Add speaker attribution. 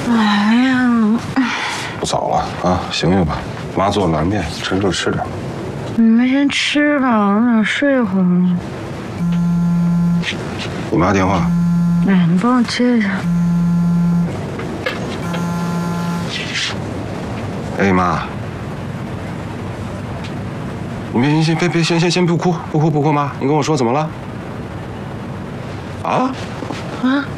Speaker 1: 哎呀，
Speaker 2: 不早了啊，醒醒吧。妈做了碗面，趁热吃点。
Speaker 1: 你们先吃吧，我想睡会儿。
Speaker 2: 你妈电话。
Speaker 1: 哎，你帮我接一下。
Speaker 2: 哎妈，你别先不哭妈，你跟我说怎么了？啊？